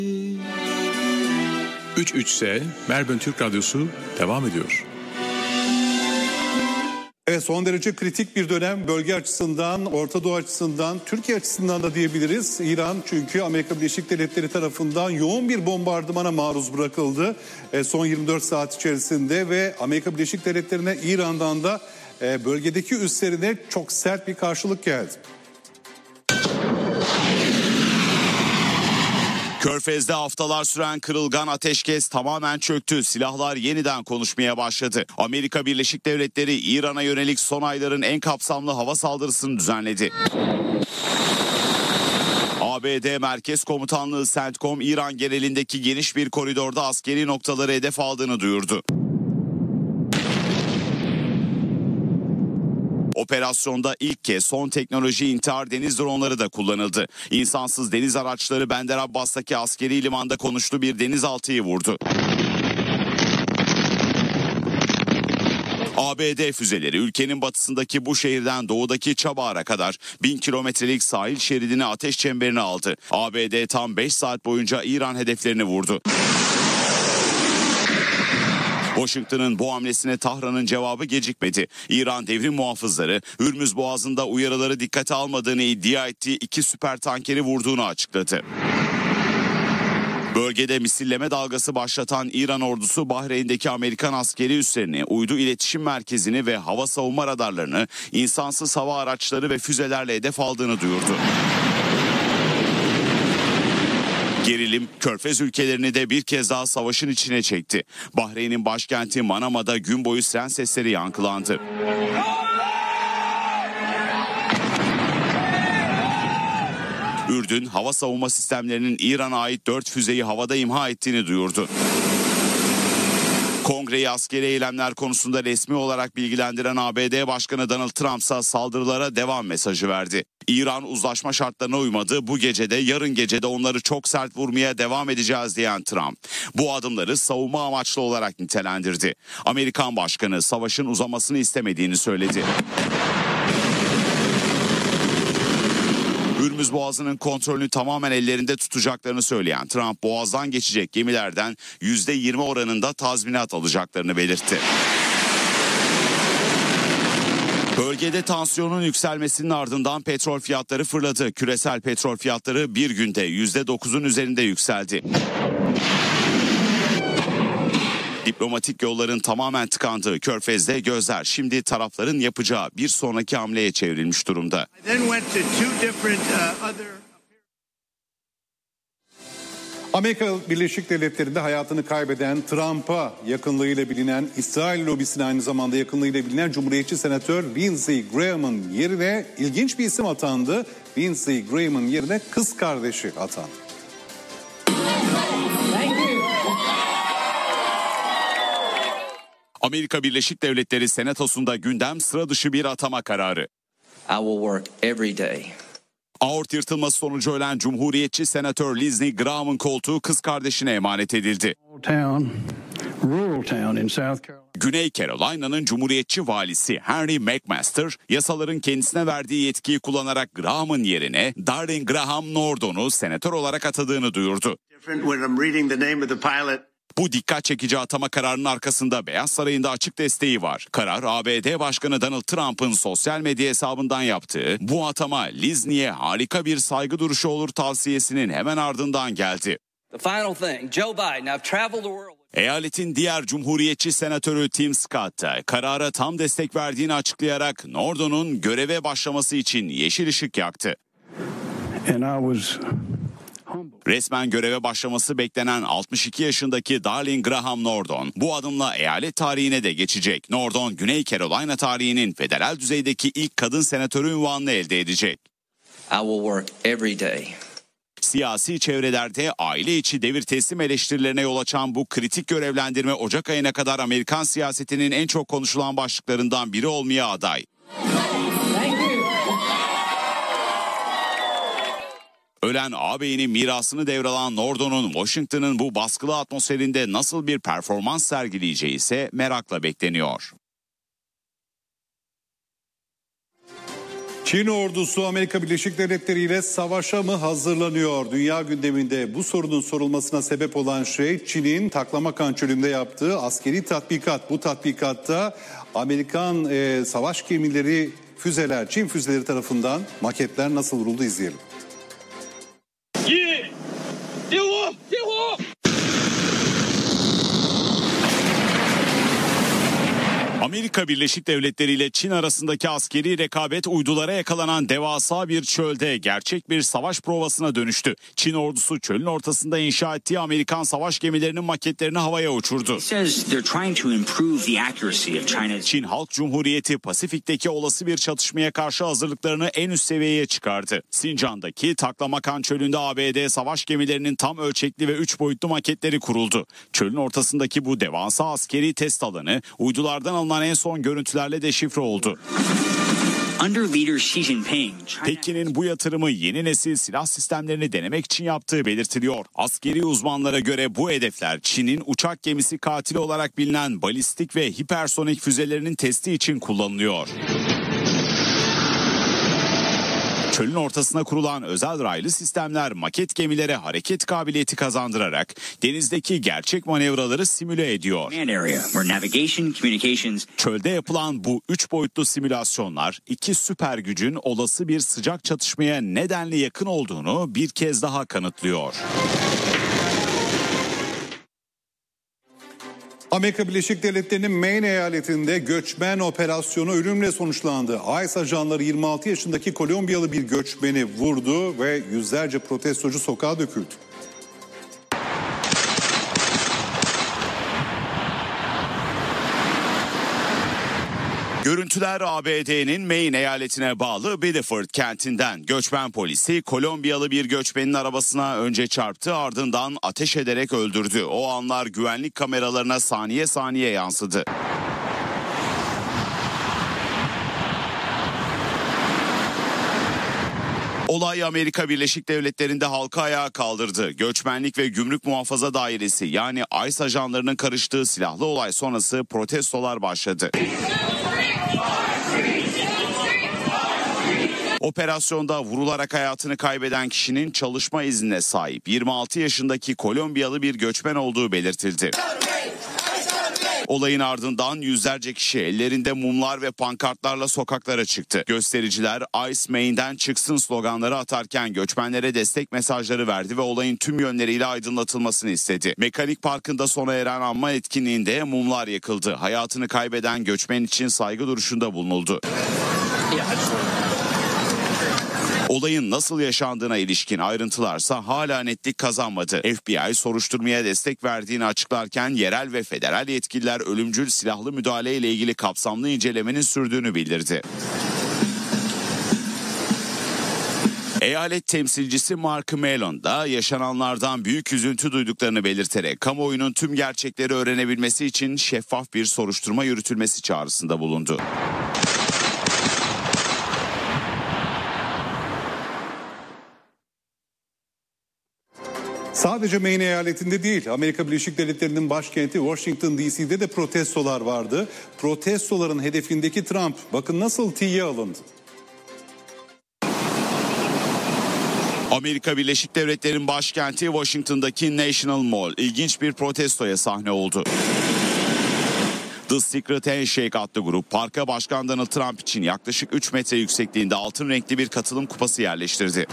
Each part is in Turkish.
3 Melbourne Türk Radyosu devam ediyor. Evet, son derece kritik bir dönem bölge açısından, Orta Doğu açısından, Türkiye açısından da diyebiliriz. İran çünkü Amerika Birleşik Devletleri tarafından yoğun bir bombardımana maruz bırakıldı son 24 saat içerisinde ve Amerika Birleşik Devletleri'ne İran'dan da bölgedeki üslerine çok sert bir karşılık geldi. Körfez'de haftalar süren kırılgan ateşkes tamamen çöktü. Silahlar yeniden konuşmaya başladı. Amerika Birleşik Devletleri İran'a yönelik son ayların en kapsamlı hava saldırısını düzenledi. ABD Merkez Komutanlığı CENTCOM, İran genelindeki geniş bir koridorda askeri noktaları hedef aldığını duyurdu. Operasyonda ilk kez son teknoloji intihar deniz dronları da kullanıldı. İnsansız deniz araçları Bandar Abbas'taki askeri limanda konuşlu bir denizaltıyı vurdu. ABD füzeleri ülkenin batısındaki bu şehirden doğudaki Çabağar'a kadar 1000 kilometrelik sahil şeridini ateş çemberine aldı. ABD tam 5 saat boyunca İran hedeflerini vurdu. Washington'ın bu hamlesine Tahran'ın cevabı gecikmedi. İran devrim muhafızları Hürmüz Boğazı'nda uyarıları dikkate almadığını iddia ettiği 2 süper tankeri vurduğunu açıkladı. Bölgede misilleme dalgası başlatan İran ordusu Bahreyn'deki Amerikan askeri üslerini, uydu iletişim merkezini ve hava savunma radarlarını insansız hava araçları ve füzelerle hedef aldığını duyurdu. Gerilim Körfez ülkelerini de bir kez daha savaşın içine çekti. Bahreyn'in başkenti Manama'da gün boyu siren sesleri yankılandı. Ürdün hava savunma sistemlerinin İran'a ait 4 füzeyi havada imha ettiğini duyurdu. Kongreyi askeri eylemler konusunda resmi olarak bilgilendiren ABD Başkanı Donald Trump ise saldırılara devam mesajı verdi. İran uzlaşma şartlarına uymadı. Bu gecede yarın gecede onları çok sert vurmaya devam edeceğiz diyen Trump bu adımları savunma amaçlı olarak nitelendirdi. Amerikan Başkanı savaşın uzamasını istemediğini söyledi. Hürmüz Boğazı'nın kontrolünü tamamen ellerinde tutacaklarını söyleyen Trump, Boğaz'dan geçecek gemilerden %20 oranında tazminat alacaklarını belirtti. Bölgede tansiyonun yükselmesinin ardından petrol fiyatları fırladı. Küresel petrol fiyatları bir günde %9'un üzerinde yükseldi. Diplomatik yolların tamamen tıkandığı Körfez'de gözler şimdi tarafların yapacağı bir sonraki hamleye çevrilmiş durumda. Amerika Birleşik Devletleri'nde hayatını kaybeden, Trump'a yakınlığıyla bilinen, İsrail lobisine aynı zamanda yakınlığıyla bilinen Cumhuriyetçi Senatör Lindsey Graham'ın yerine ilginç bir isim atandı. Lindsey Graham'ın yerine kız kardeşi atandı. Amerika Birleşik Devletleri Senatosu'nda gündem sıra dışı bir atama kararı. I will work every day. Aort yırtılması sonucu ölen Cumhuriyetçi Senatör Lindsey Graham'ın koltuğu kız kardeşine emanet edildi. Güney Carolina'nın Cumhuriyetçi valisi Henry McMaster, yasaların kendisine verdiği yetkiyi kullanarak Graham'ın yerine Darling Graham Nordon'u senatör olarak atadığını duyurdu. Bu dikkat çekici atama kararının arkasında Beyaz Saray'ın da açık desteği var. Karar ABD Başkanı Donald Trump'ın sosyal medya hesabından yaptığı bu atama Lindsey'e harika bir saygı duruşu olur tavsiyesinin hemen ardından geldi. Eyaletin diğer Cumhuriyetçi senatörü Tim Scott da karara tam destek verdiğini açıklayarak Nordon'un göreve başlaması için yeşil ışık yaktı. Resmen göreve başlaması beklenen 62 yaşındaki Darling Graham Nordon bu adımla eyalet tarihine de geçecek. Nordon, Güney Carolina tarihinin federal düzeydeki ilk kadın senatörü unvanını elde edecek. I will work every day. Siyasi çevrelerde aile içi devir teslim eleştirilerine yol açan bu kritik görevlendirme Ocak ayına kadar Amerikan siyasetinin en çok konuşulan başlıklarından biri olmaya aday. Ölen ağabeyinin mirasını devralan Nordon'un Washington'ın bu baskılı atmosferinde nasıl bir performans sergileyeceği ise merakla bekleniyor. Çin ordusu Amerika Birleşik Devletleri ile savaşa mı hazırlanıyor? Dünya gündeminde bu sorunun sorulmasına sebep olan şey Çin'in Taklamakan Çölü'nde yaptığı askeri tatbikat. Bu tatbikatta Amerikan savaş gemileri, füzeler, Çin füzeleri tarafından maketler nasıl vuruldu izleyelim. Amerika Birleşik Devletleri ile Çin arasındaki askeri rekabet uydulara yakalanan devasa bir çölde gerçek bir savaş provasına dönüştü. Çin ordusu çölün ortasında inşa ettiği Amerikan savaş gemilerinin maketlerini havaya uçurdu. Çin Halk Cumhuriyeti Pasifik'teki olası bir çatışmaya karşı hazırlıklarını en üst seviyeye çıkardı. Sincan'daki Taklamakan Çölü'nde ABD savaş gemilerinin tam ölçekli ve 3 boyutlu maketleri kuruldu. Çölün ortasındaki bu devasa askeri test alanı uydulardan alınan en son görüntülerle deşifre oldu. Pekin'in bu yatırımı yeni nesil silah sistemlerini denemek için yaptığı belirtiliyor. Askeri uzmanlara göre bu hedefler Çin'in uçak gemisi katili olarak bilinen balistik ve hipersonik füzelerinin testi için kullanılıyor. Çölün ortasına kurulan özel raylı sistemler maket gemilere hareket kabiliyeti kazandırarak denizdeki gerçek manevraları simüle ediyor. Çölde yapılan bu 3 boyutlu simülasyonlar iki süper gücün olası bir sıcak çatışmaya nedenli yakın olduğunu bir kez daha kanıtlıyor. Amerika Birleşik Devletleri'nin Maine eyaletinde göçmen operasyonu ölümle sonuçlandı. ICE ajanları 26 yaşındaki Kolombiyalı bir göçmeni vurdu ve yüzlerce protestocu sokağa döküldü. Görüntüler ABD'nin Maine eyaletine bağlı Biddeford kentinden. Göçmen polisi Kolombiyalı bir göçmenin arabasına önce çarptı, ardından ateş ederek öldürdü. O anlar güvenlik kameralarına saniye saniye yansıdı. Olay Amerika Birleşik Devletleri'nde halkı ayağa kaldırdı. Göçmenlik ve Gümrük Muhafaza Dairesi yani ICE ajanlarının karıştığı silahlı olay sonrası protestolar başladı. Operasyonda vurularak hayatını kaybeden kişinin çalışma iznine sahip 26 yaşındaki Kolombiyalı bir göçmen olduğu belirtildi. Olayın ardından yüzlerce kişi ellerinde mumlar ve pankartlarla sokaklara çıktı. Göstericiler ICE Maine'den çıksın sloganları atarken göçmenlere destek mesajları verdi ve olayın tüm yönleriyle aydınlatılmasını istedi. Mekanik Parkı'nda sona eren anma etkinliğinde mumlar yakıldı. Hayatını kaybeden göçmen için saygı duruşunda bulunuldu. Olayın nasıl yaşandığına ilişkin ayrıntılarsa hala netlik kazanmadı. FBI soruşturmaya destek verdiğini açıklarken yerel ve federal yetkililer ölümcül silahlı müdahale ile ilgili kapsamlı incelemenin sürdüğünü bildirdi. Eyalet temsilcisi Mark Mellon da yaşananlardan büyük üzüntü duyduklarını belirterek kamuoyunun tüm gerçekleri öğrenebilmesi için şeffaf bir soruşturma yürütülmesi çağrısında bulundu. Sadece Maine eyaletinde değil, Amerika Birleşik Devletleri'nin başkenti Washington DC'de de protestolar vardı. Protestoların hedefindeki Trump, bakın nasıl tiye alındı. Amerika Birleşik Devletleri'nin başkenti Washington'daki National Mall ilginç bir protestoya sahne oldu. The Secret Handshake adlı grup parka Başkan Donald Trump için yaklaşık 3 metre yüksekliğinde altın renkli bir katılım kupası yerleştirdi.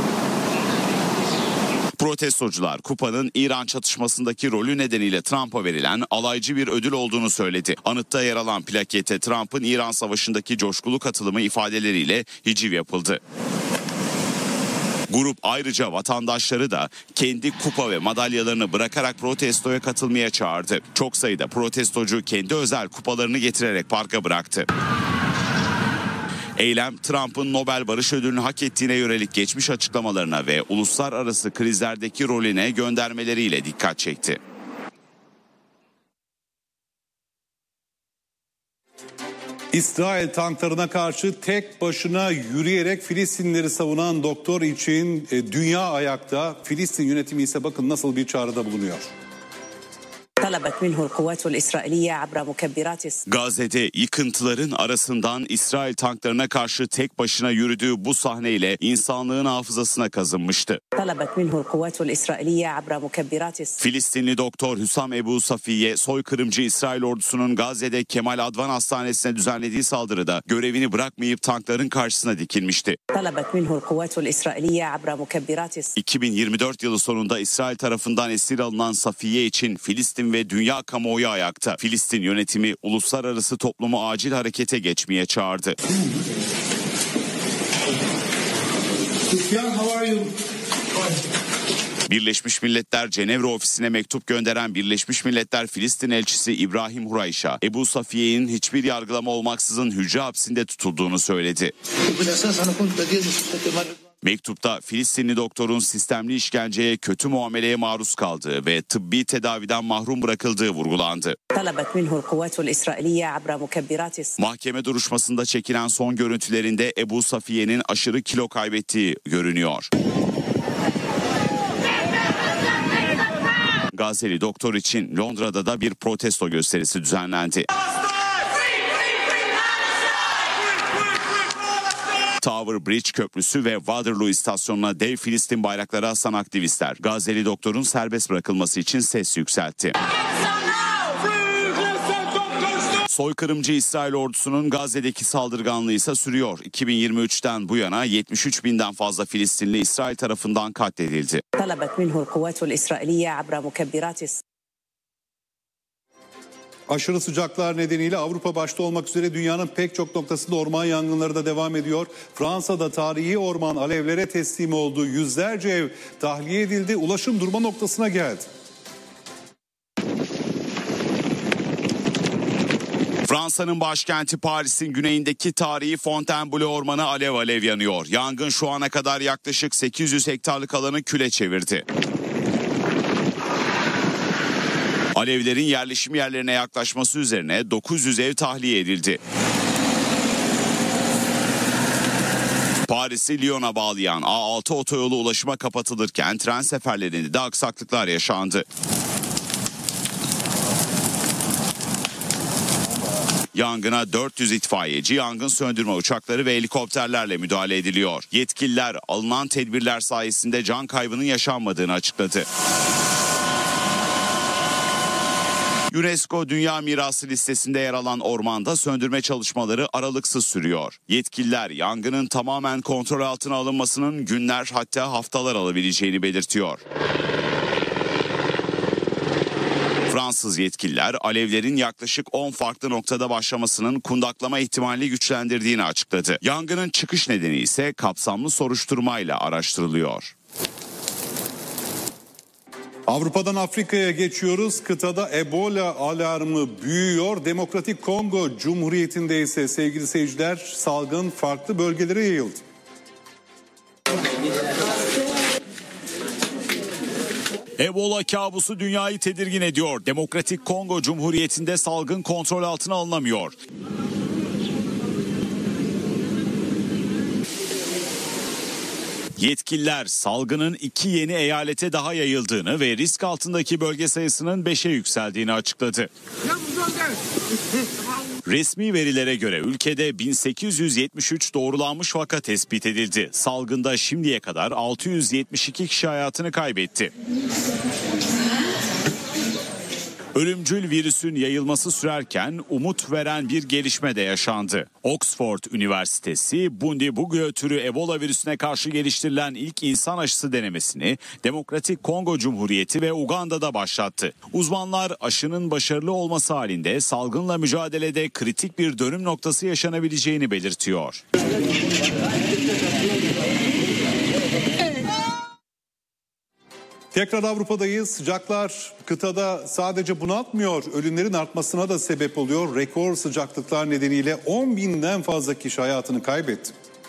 Protestocular kupanın İran çatışmasındaki rolü nedeniyle Trump'a verilen alaycı bir ödül olduğunu söyledi. Anıtta yer alan plakete Trump'ın İran Savaşı'ndaki coşkulu katılımı ifadeleriyle hiciv yapıldı. Grup ayrıca vatandaşları da kendi kupa ve madalyalarını bırakarak protestoya katılmaya çağırdı. Çok sayıda protestocu kendi özel kupalarını getirerek parka bıraktı. Eylem Trump'ın Nobel Barış Ödülünü hak ettiğine yönelik geçmiş açıklamalarına ve uluslararası krizlerdeki rolüne göndermeleriyle dikkat çekti. İsrail tanklarına karşı tek başına yürüyerek Filistinlileri savunan doktor için dünya ayakta. Filistin yönetimi ise bakın nasıl bir çağrıda bulunuyor. Gazze'de yıkıntıların arasından İsrail tanklarına karşı tek başına yürüdüğü bu sahneyle insanlığın hafızasına kazınmıştı. Filistinli doktor Hüsam Ebu Safiye, soykırımcı İsrail ordusunun Gazze'de Kemal Advan Hastanesi'ne düzenlediği saldırıda görevini bırakmayıp tankların karşısına dikilmişti. 2024 yılı sonunda İsrail tarafından esir alınan Safiye için Filistin ve dünya kamuoyu ayakta. Filistin yönetimi uluslararası toplumu acil harekete geçmeye çağırdı. Birleşmiş Milletler Cenevre ofisine mektup gönderen Birleşmiş Milletler Filistin elçisi İbrahim Hurayşa, Ebu Safiye'nin hiçbir yargılama olmaksızın hücre hapsinde tutulduğunu söyledi. Mektupta Filistinli doktorun sistemli işkenceye, kötü muameleye maruz kaldığı ve tıbbi tedaviden mahrum bırakıldığı vurgulandı. Mahkeme duruşmasında çekilen son görüntülerinde Ebu Safiye'nin aşırı kilo kaybettiği görünüyor. Gazze'li doktor için Londra'da da bir protesto gösterisi düzenlendi. Tower Bridge Köprüsü ve Waterloo istasyonuna dev Filistin bayrakları asan aktivistler Gazze'li doktorun serbest bırakılması için ses yükseltti. Soykırımcı İsrail ordusunun Gazze'deki saldırganlığı ise sürüyor. 2023'ten bu yana 73 binden fazla Filistinli İsrail tarafından katledildi. Aşırı sıcaklar nedeniyle Avrupa başta olmak üzere dünyanın pek çok noktasında orman yangınları da devam ediyor. Fransa'da tarihi orman alevlere teslim oldu. Yüzlerce ev tahliye edildi. Ulaşım durma noktasına geldi. Fransa'nın başkenti Paris'in güneyindeki tarihi Fontainebleau ormanı alev alev yanıyor. Yangın şu ana kadar yaklaşık 800 hektarlık alanı küle çevirdi. Alevlerin yerleşim yerlerine yaklaşması üzerine 900 ev tahliye edildi. Paris'i Lyon'a bağlayan A6 otoyolu ulaşıma kapatılırken tren seferlerinde de aksaklıklar yaşandı. Yangına 400 itfaiyeci, yangın söndürme uçakları ve helikopterlerle müdahale ediliyor. Yetkililer alınan tedbirler sayesinde can kaybının yaşanmadığını açıkladı. UNESCO Dünya Mirası listesinde yer alan ormanda söndürme çalışmaları aralıksız sürüyor. Yetkililer yangının tamamen kontrol altına alınmasının günler hatta haftalar alabileceğini belirtiyor. Fransız yetkililer alevlerin yaklaşık 10 farklı noktada başlamasının kundaklama ihtimalini güçlendirdiğini açıkladı. Yangının çıkış nedeni ise kapsamlı soruşturmayla araştırılıyor. Avrupa'dan Afrika'ya geçiyoruz. Kıtada Ebola alarmı büyüyor. Demokratik Kongo Cumhuriyeti'nde ise sevgili seyirciler salgın farklı bölgelere yayıldı. Ebola kabusu dünyayı tedirgin ediyor. Demokratik Kongo Cumhuriyeti'nde salgın kontrol altına alınamıyor. Yetkililer salgının 2 yeni eyalete daha yayıldığını ve risk altındaki bölge sayısının 5'e yükseldiğini açıkladı. Resmi verilere göre ülkede 1873 doğrulanmış vaka tespit edildi. Salgında şimdiye kadar 672 kişi hayatını kaybetti. Ölümcül virüsün yayılması sürerken umut veren bir gelişme de yaşandı. Oxford Üniversitesi, Bundibugyo türü Ebola virüsüne karşı geliştirilen ilk insan aşısı denemesini Demokratik Kongo Cumhuriyeti ve Uganda'da başlattı. Uzmanlar aşının başarılı olması halinde salgınla mücadelede kritik bir dönüm noktası yaşanabileceğini belirtiyor. Tekrar Avrupa'dayız. Sıcaklar kıtada sadece bunaltmıyor, ölümlerin artmasına da sebep oluyor. Rekor sıcaklıklar nedeniyle 10 binden fazla kişi hayatını kaybetti.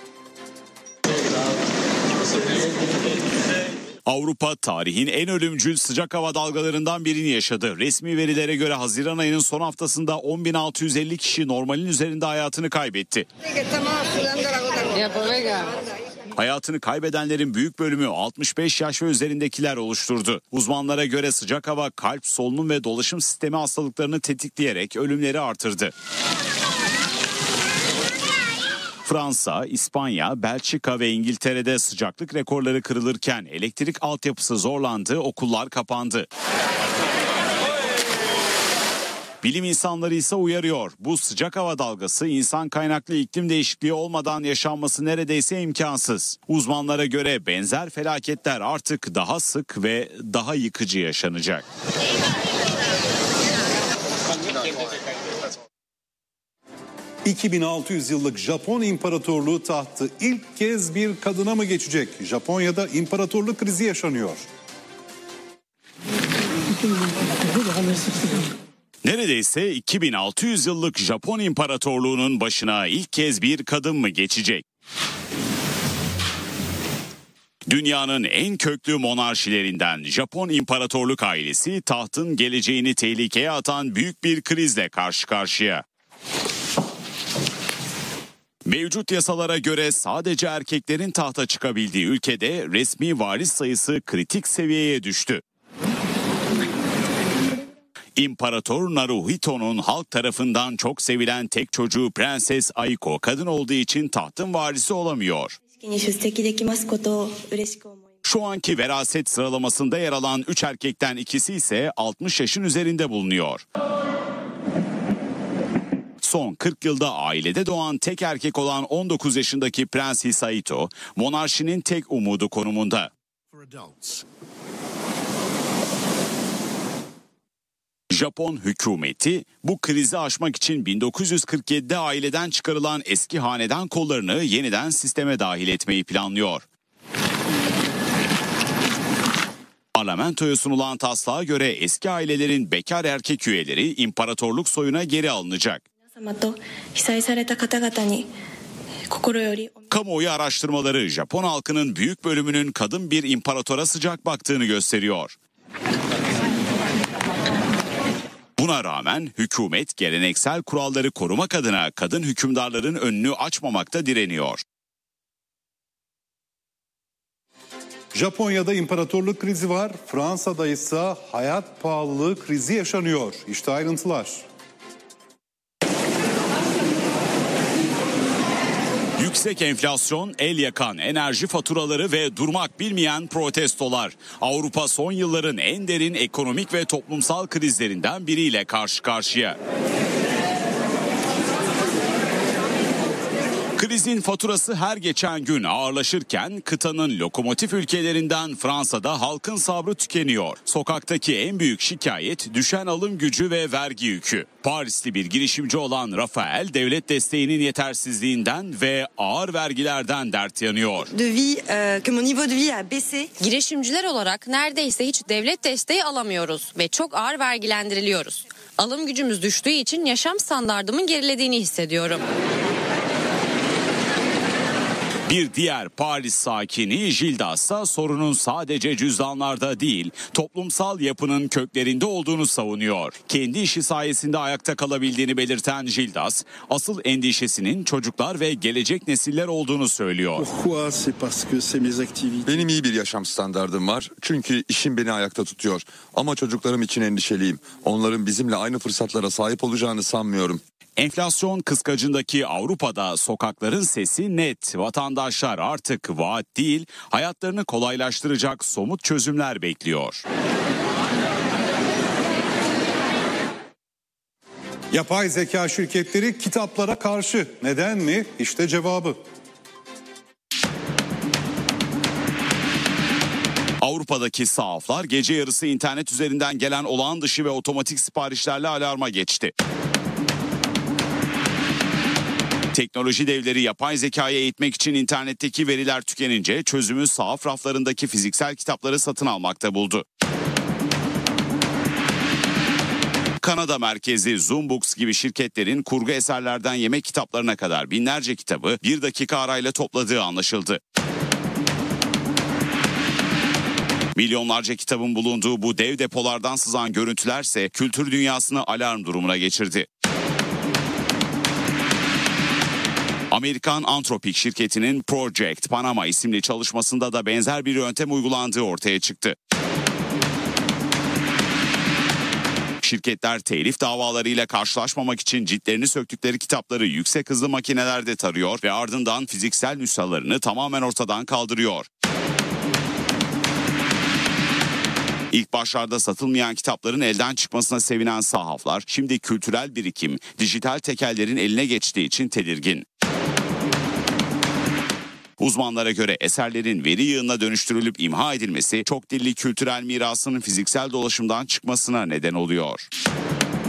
Avrupa tarihin en ölümcül sıcak hava dalgalarından birini yaşadı. Resmi verilere göre Haziran ayının son haftasında 10.650 kişi normalin üzerinde hayatını kaybetti. Hayatını kaybedenlerin büyük bölümü 65 yaş ve üzerindekiler oluşturdu. Uzmanlara göre sıcak hava kalp, solunum ve dolaşım sistemi hastalıklarını tetikleyerek ölümleri artırdı. Fransa, İspanya, Belçika ve İngiltere'de sıcaklık rekorları kırılırken elektrik altyapısı zorlandı, okullar kapandı. Bilim insanları ise uyarıyor. Bu sıcak hava dalgası insan kaynaklı iklim değişikliği olmadan yaşanması neredeyse imkansız. Uzmanlara göre benzer felaketler artık daha sık ve daha yıkıcı yaşanacak. ...2600 yıllık Japon İmparatorluğu tahtı ilk kez bir kadına mı geçecek? Japonya'da imparatorluk krizi yaşanıyor. Neredeyse 2600 yıllık Japon İmparatorluğu'nun başına ilk kez bir kadın mı geçecek? Dünyanın en köklü monarşilerinden Japon İmparatorluk ailesi tahtın geleceğini tehlikeye atan büyük bir krizle karşı karşıya. Mevcut yasalara göre sadece erkeklerin tahta çıkabildiği ülkede resmi varis sayısı kritik seviyeye düştü. İmparator Naruhito'nun halk tarafından çok sevilen tek çocuğu Prenses Aiko kadın olduğu için tahtın varisi olamıyor. Şu anki veraset sıralamasında yer alan 3 erkekten ikisi ise 60 yaşın üzerinde bulunuyor. Son 40 yılda ailede doğan tek erkek olan 19 yaşındaki Prens Hisahito, monarşinin tek umudu konumunda. Japon hükümeti bu krizi aşmak için 1947'de aileden çıkarılan eski hanedan kollarını yeniden sisteme dahil etmeyi planlıyor. Parlamentoya sunulan taslağa göre eski ailelerin bekar erkek üyeleri imparatorluk soyuna geri alınacak. Kamuoyu araştırmaları Japon halkının büyük bölümünün kadın bir imparatora sıcak baktığını gösteriyor. Buna rağmen hükümet geleneksel kuralları korumak adına kadın hükümdarların önünü açmamakta direniyor. Japonya'da imparatorluk krizi var, Fransa'da ise hayat pahalılığı krizi yaşanıyor. İşte ayrıntılar. Yüksek enflasyon, el yakan enerji faturaları ve durmak bilmeyen protestolar. Avrupa son yılların en derin ekonomik ve toplumsal krizlerinden biriyle karşı karşıya. Krizin faturası her geçen gün ağırlaşırken kıtanın lokomotif ülkelerinden Fransa'da halkın sabrı tükeniyor. Sokaktaki en büyük şikayet düşen alım gücü ve vergi yükü. Parisli bir girişimci olan Rafael devlet desteğinin yetersizliğinden ve ağır vergilerden dert yanıyor. Girişimciler olarak neredeyse hiç devlet desteği alamıyoruz ve çok ağır vergilendiriliyoruz. Alım gücümüz düştüğü için yaşam standardımın gerilediğini hissediyorum. Bir diğer Paris sakini Gildas ise sorunun sadece cüzdanlarda değil, toplumsal yapının köklerinde olduğunu savunuyor. Kendi işi sayesinde ayakta kalabildiğini belirten Gildas, asıl endişesinin çocuklar ve gelecek nesiller olduğunu söylüyor. Benim iyi bir yaşam standardım var çünkü işim beni ayakta tutuyor. Ama çocuklarım için endişeliyim. Onların bizimle aynı fırsatlara sahip olacağını sanmıyorum. Enflasyon kıskacındaki Avrupa'da sokakların sesi net. Vatandaşlar artık vaat değil, hayatlarını kolaylaştıracak somut çözümler bekliyor. Yapay zeka şirketleri kitaplara karşı. Neden mi? İşte cevabı. Avrupa'daki sahaflar gece yarısı internet üzerinden gelen olağan dışı ve otomatik siparişlerle alarma geçti. Teknoloji devleri yapay zekayı eğitmek için internetteki veriler tükenince çözümü sahaf raflarındaki fiziksel kitapları satın almakta buldu. Kanada merkezli Zoombooks gibi şirketlerin kurgu eserlerden yemek kitaplarına kadar binlerce kitabı bir dakika arayla topladığı anlaşıldı. Milyonlarca kitabın bulunduğu bu dev depolardan sızan görüntülerse kültür dünyasını alarm durumuna geçirdi. Amerikan Anthropic şirketinin Project Panama isimli çalışmasında da benzer bir yöntem uygulandığı ortaya çıktı. Şirketler telif davalarıyla karşılaşmamak için ciltlerini söktükleri kitapları yüksek hızlı makinelerde tarıyor ve ardından fiziksel nüshalarını tamamen ortadan kaldırıyor. İlk başlarda satılmayan kitapların elden çıkmasına sevinen sahaflar şimdi kültürel birikim dijital tekellerin eline geçtiği için tedirgin. Uzmanlara göre eserlerin veri yığınına dönüştürülüp imha edilmesi çok dilli kültürel mirasının fiziksel dolaşımdan çıkmasına neden oluyor.